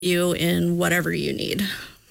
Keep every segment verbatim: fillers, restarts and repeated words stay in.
you in whatever you need.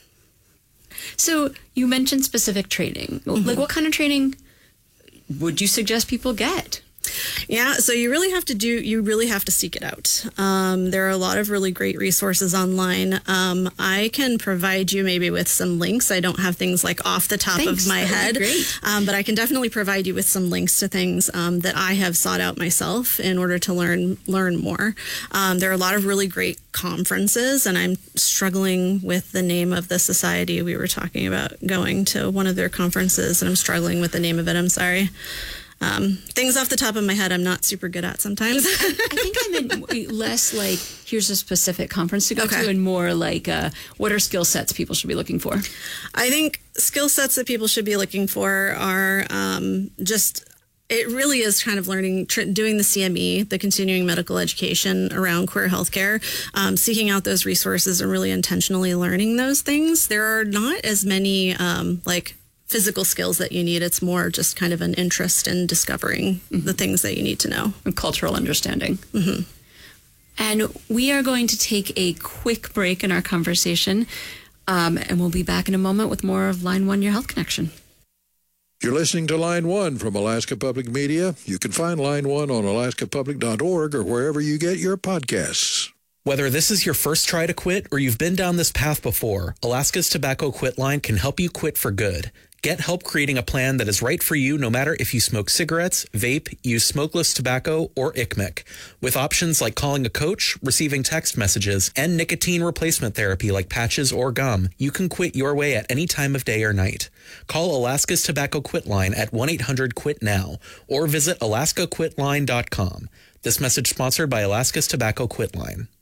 So you mentioned specific training. Mm-hmm. Like, what kind of training would you suggest people get? Yeah, so you really have to do, you really have to seek it out. Um, there are a lot of really great resources online. Um, I can provide you maybe with some links. I don't have things like off the top Thanks. of my that head, would be great. Um, but I can definitely provide you with some links to things um, that I have sought out myself in order to learn learn more. Um, there are a lot of really great conferences, and I'm struggling with the name of the society. We were talking about going to one of their conferences, and I'm struggling with the name of it. I'm sorry. Um, things off the top of my head I'm not super good at sometimes. I, I think I meant less like, here's a specific conference to go okay. to, and more like, uh, what are skill sets people should be looking for? I think skill sets that people should be looking for are um, just, it really is kind of learning, tr- doing the C M E, the continuing medical education around queer healthcare, um, seeking out those resources and really intentionally learning those things. There are not as many um, like physical skills that you need. It's more just kind of an interest in discovering mm-hmm. the things that you need to know. And cultural understanding. Mm-hmm. And we are going to take a quick break in our conversation, um, and we'll be back in a moment with more of Line One, Your Health Connection. You're listening to Line One from Alaska Public Media. You can find Line One on alaska public dot org or wherever you get your podcasts. Whether this is your first try to quit or you've been down this path before, Alaska's Tobacco Quit Line can help you quit for good. Get help creating a plan that is right for you no matter if you smoke cigarettes, vape, use smokeless tobacco, or I C M C. With options like calling a coach, receiving text messages, and nicotine replacement therapy like patches or gum, you can quit your way at any time of day or night. Call Alaska's Tobacco Quit Line at one eight hundred quit now or visit alaska quit line dot com. This message sponsored by Alaska's Tobacco Quit Line.